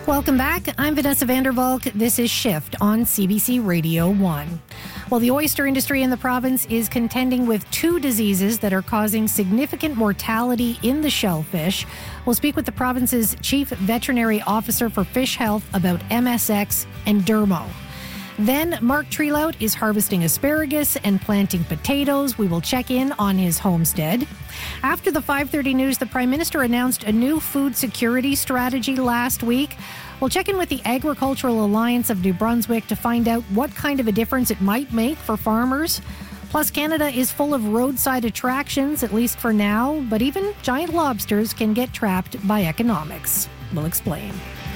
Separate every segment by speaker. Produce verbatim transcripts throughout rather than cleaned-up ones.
Speaker 1: Welcome back. I'm Vanessa Vandervalk. This is Shift on C B C Radio one. Well, the oyster industry in the province is contending with two diseases that are causing significant mortality in the shellfish. We'll speak with the province's Chief Veterinary Officer for Fish Health about M S X and Dermo. Then Mark Trelout is harvesting asparagus and planting potatoes. We will check in on his homestead. After the five thirty news, the Prime Minister announced a new food security strategy last week. We'll check in with the Agricultural Alliance of New Brunswick to find out what kind of a difference it might make for farmers. Plus, Canada is full of roadside attractions, at least for now, but even giant lobsters can get trapped by economics. We'll explain.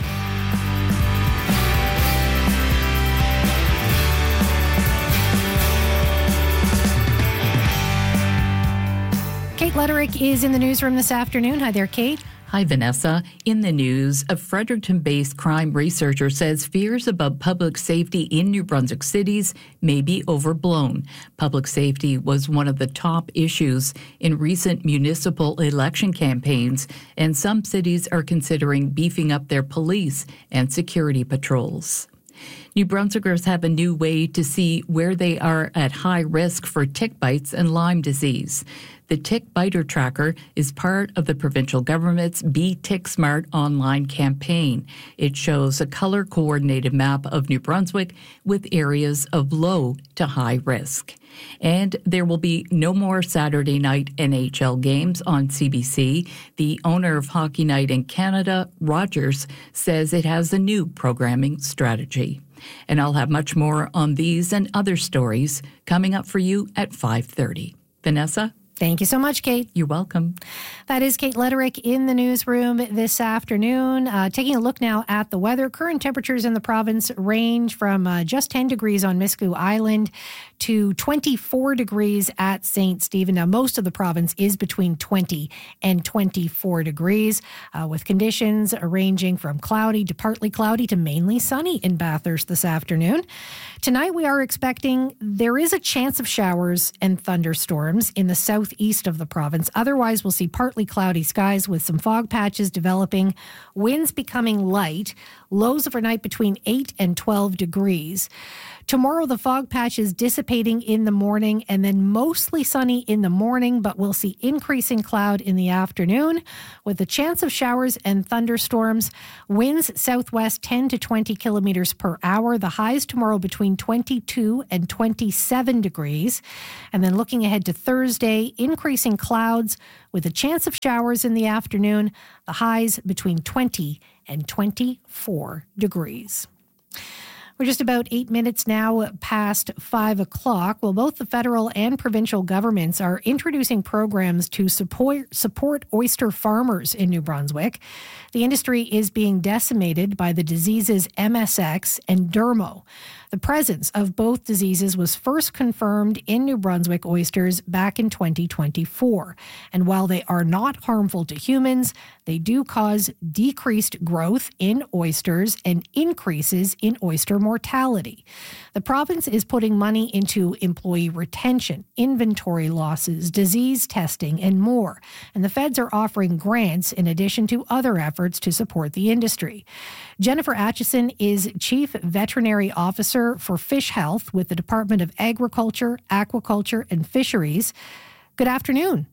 Speaker 1: Kate Letterick is in the newsroom this afternoon. Hi there, Kate.
Speaker 2: Hi, Vanessa. In the news, a Fredericton-based crime researcher says fears about public safety in New Brunswick cities may be overblown. Public safety was one of the top issues in recent municipal election campaigns, and some cities are considering beefing up their police and security patrols. New Brunswickers have a new way to see where they are at high risk for tick bites and Lyme disease. The Tick Biter Tracker is part of the provincial government's Be Tick Smart online campaign. It shows a color-coordinated map of New Brunswick with areas of low to high risk. And there will be no more Saturday night N H L games on C B C. The owner of Hockey Night in Canada, Rogers, says it has a new programming strategy. And I'll have much more on these and other stories coming up for you at five thirty. Vanessa?
Speaker 1: Thank you so much, Kate.
Speaker 2: You're welcome.
Speaker 1: That is Kate Letterick in the newsroom this afternoon. Uh, taking a look now at the weather. Current temperatures in the province range from uh, just ten degrees on Miscou Island to twenty-four degrees at Saint Stephen. Now, most of the province is between twenty and twenty-four degrees, uh, with conditions ranging from cloudy to partly cloudy to mainly sunny in Bathurst this afternoon. Tonight, we are expecting there is a chance of showers and thunderstorms in the southeast of the province. Otherwise, we'll see partly cloudy skies with some fog patches developing, winds becoming light, lows overnight between eight and twelve degrees. Tomorrow, the fog patch is dissipating in the morning and then mostly sunny in the morning, but we'll see increasing cloud in the afternoon with a chance of showers and thunderstorms. Winds southwest ten to twenty kilometers per hour. The highs tomorrow between twenty-two and twenty-seven degrees. And then looking ahead to Thursday, increasing clouds with a chance of showers in the afternoon. The highs between twenty and twenty-four degrees. We're just about eight minutes now past five o'clock. Well, both the federal and provincial governments are introducing programs to support support oyster farmers in New Brunswick. The industry is being decimated by the diseases M S X and Dermo. The presence of both diseases was first confirmed in New Brunswick oysters back in twenty twenty-four. And while they are not harmful to humans, they do cause decreased growth in oysters and increases in oyster mortality. The province is putting money into employee retention, inventory losses, disease testing, and more. And the feds are offering grants in addition to other efforts to support the industry. Jennifer Atchison is Chief Veterinary Officer for Fish Health with the Department of Agriculture, Aquaculture, and Fisheries. Good afternoon.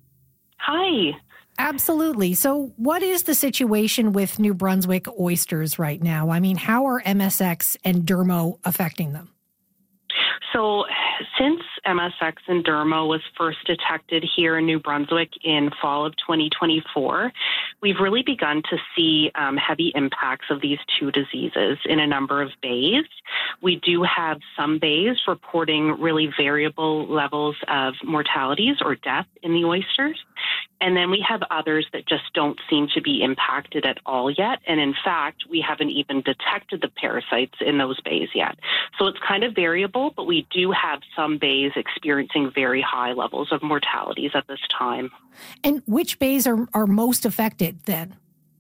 Speaker 3: Hi.
Speaker 1: Absolutely. So what is the situation with New Brunswick oysters right now? I mean, how are M S X and Dermo affecting them?
Speaker 3: So since M S X and Dermo was first detected here in New Brunswick in fall of twenty twenty-four, we've really begun to see um, heavy impacts of these two diseases in a number of bays. We do have some bays reporting really variable levels of mortalities or death in the oysters. And then we have others that just don't seem to be impacted at all yet. And in fact, we haven't even detected the parasites in those bays yet. So it's kind of variable, but we do have some bays experiencing very high levels of mortalities at this time.
Speaker 1: And which bays are, are most affected then?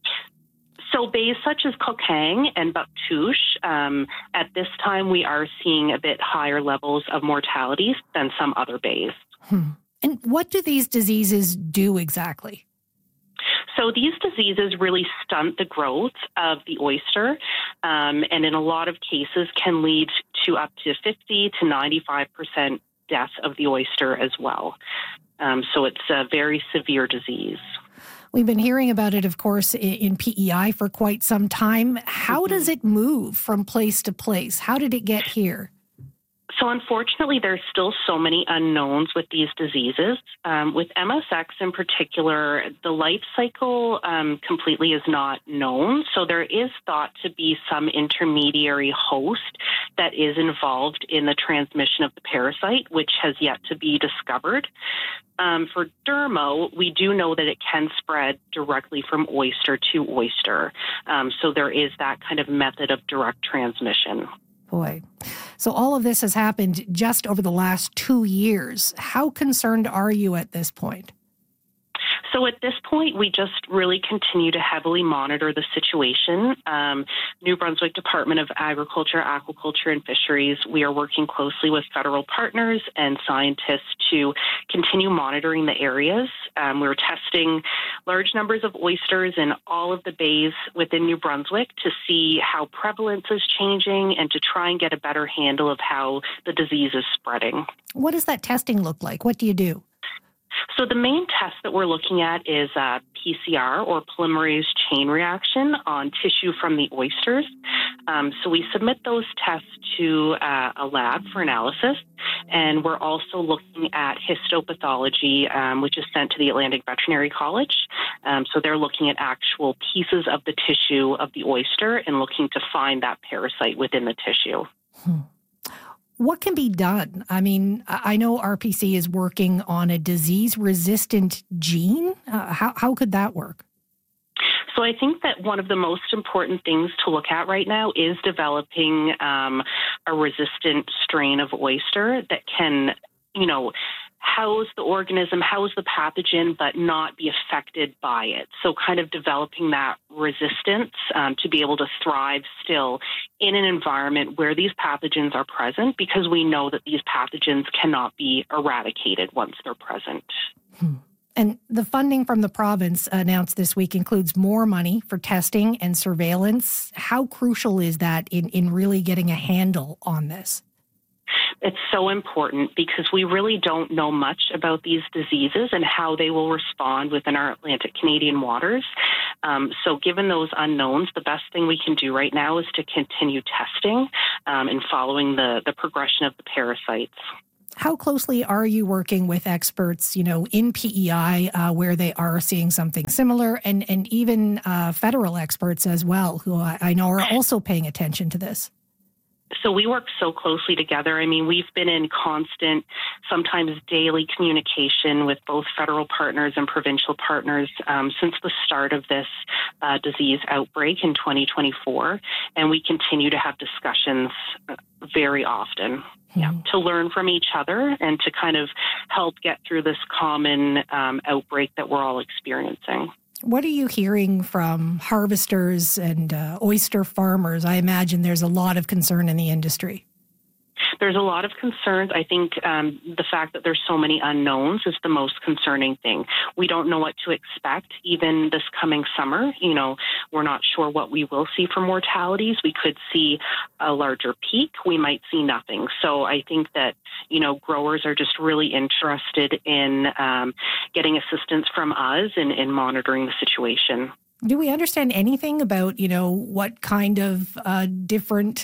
Speaker 3: So bays such as Kokang and Baptouche, um, at this time we are seeing a bit higher levels of mortalities than some other bays.
Speaker 1: Hmm. And what do these diseases do exactly?
Speaker 3: So these diseases really stunt the growth of the oyster, um, and in a lot of cases can lead to up to fifty to ninety-five percent death of the oyster as well. Um, so it's a very severe disease.
Speaker 1: We've been hearing about it, of course, in P E I for quite some time. How mm-hmm. does it move from place to place? How did it get here?
Speaker 3: So unfortunately, there's still so many unknowns with these diseases. Um, with M S X in particular, the life cycle um, completely is not known. So there is thought to be some intermediary host that is involved in the transmission of the parasite, which has yet to be discovered. Um, for dermo, we do know that it can spread directly from oyster to oyster. Um, so there is that kind of method of direct transmission.
Speaker 1: Boy. So all of this has happened just over the last two years. How concerned are you at this point?
Speaker 3: So at this point, we just really continue to heavily monitor the situation. Um, New Brunswick Department of Agriculture, Aquaculture, and Fisheries, we are working closely with federal partners and scientists to continue monitoring the areas. Um, we're testing large numbers of oysters in all of the bays within New Brunswick to see how prevalence is changing and to try and get a better handle of how the disease is spreading.
Speaker 1: What does that testing look like? What do you do?
Speaker 3: So the main test that we're looking at is uh, P C R, or polymerase chain reaction, on tissue from the oysters. Um, so we submit those tests to uh, a lab for analysis, and we're also looking at histopathology, um, which is sent to the Atlantic Veterinary College. Um, so they're looking at actual pieces of the tissue of the oyster and looking to find that parasite within the tissue.
Speaker 1: Hmm. What can be done? I mean, I know R P C is working on a disease-resistant gene. Uh, how, how could that work?
Speaker 3: So I think that one of the most important things to look at right now is developing um, a resistant strain of oyster that can, you know, house the organism, house the pathogen, but not be affected by it. So kind of developing that resistance um, to be able to thrive still in an environment where these pathogens are present, because we know that these pathogens cannot be eradicated once they're present.
Speaker 1: Hmm. And the funding from the province announced this week includes more money for testing and surveillance. How crucial is that in, in really getting a handle on this?
Speaker 3: It's so important because we really don't know much about these diseases and how they will respond within our Atlantic Canadian waters. Um, so given those unknowns, the best thing we can do right now is to continue testing um, and following the, the progression of the parasites.
Speaker 1: How closely are you working with experts, you know, in P E I uh, where they are seeing something similar, and, and even uh, federal experts as well, who I, I know are also paying attention to this?
Speaker 3: So we work so closely together. I mean, we've been in constant, sometimes daily communication with both federal partners and provincial partners um, since the start of this uh, disease outbreak in twenty twenty-four. And we continue to have discussions very often mm-hmm. yeah, to learn from each other and to kind of help get through this common um, outbreak that we're all experiencing.
Speaker 1: What are you hearing from harvesters and uh, oyster farmers? I imagine there's a lot of concern in the industry.
Speaker 3: There's a lot of concerns. I think um, the fact that there's so many unknowns is the most concerning thing. We don't know what to expect even this coming summer. You know, we're not sure what we will see for mortalities. We could see a larger peak. We might see nothing. So I think that, you know, growers are just really interested in um, getting assistance from us and in monitoring the situation.
Speaker 1: Do we understand anything about, you know, what kind of uh, different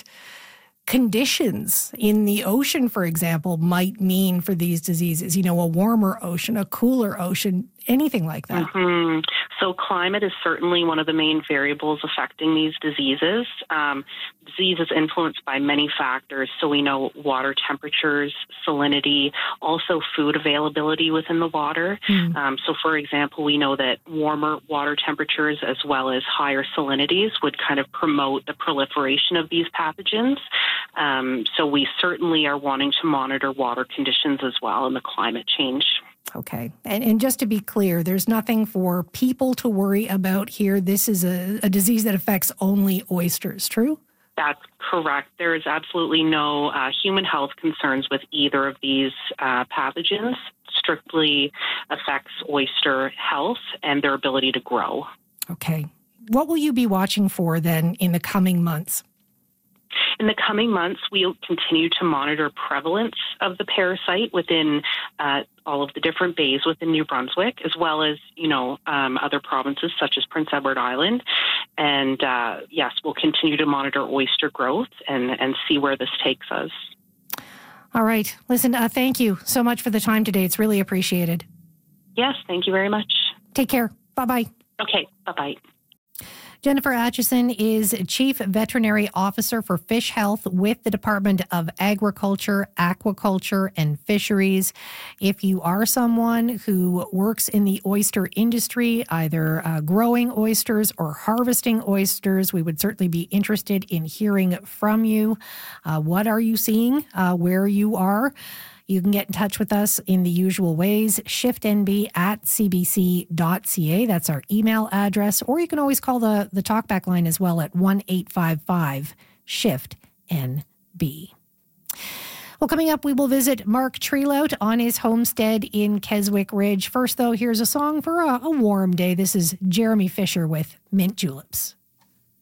Speaker 1: conditions in the ocean, for example, might mean for these diseases? You know, a warmer ocean, a cooler ocean, anything like that?
Speaker 3: Mm-hmm. So climate is certainly one of the main variables affecting these diseases. Um, disease is influenced by many factors. So we know water temperatures, salinity, also food availability within the water. Mm. Um, so for example, we know that warmer water temperatures as well as higher salinities would kind of promote the proliferation of these pathogens. Um, so we certainly are wanting to monitor water conditions as well and the climate change.
Speaker 1: Okay. And, and just to be clear, there's nothing for people to worry about here. This is a, a disease that affects only oysters, true?
Speaker 3: That's correct. There is absolutely no uh, human health concerns with either of these uh, pathogens. Strictly affects oyster health and their ability to grow.
Speaker 1: Okay. What will you be watching for then in the coming months?
Speaker 3: In the coming months, we'll continue to monitor prevalence of the parasite within uh, all of the different bays within New Brunswick, as well as, you know, um, other provinces such as Prince Edward Island. And uh, yes, we'll continue to monitor oyster growth and, and see where this takes us.
Speaker 1: All right. Listen, uh, thank you so much for the time today. It's really appreciated.
Speaker 3: Yes, thank you very much.
Speaker 1: Take care. Bye-bye.
Speaker 3: Okay, bye-bye.
Speaker 1: Jennifer Atchison is Chief Veterinary Officer for Fish Health with the Department of Agriculture, Aquaculture, and Fisheries. If you are someone who works in the oyster industry, either uh, growing oysters or harvesting oysters, we would certainly be interested in hearing from you. Uh, what are you seeing uh, where you are? You can get in touch with us in the usual ways, shiftnb at c b c dot c a. That's our email address. Or you can always call the, the talkback line as well at one eight five five shift N B. Well, coming up, we will visit Mark Trelout on his homestead in Keswick Ridge. First, though, here's a song for a, a warm day. This is Jeremy Fisher with Mint Juleps.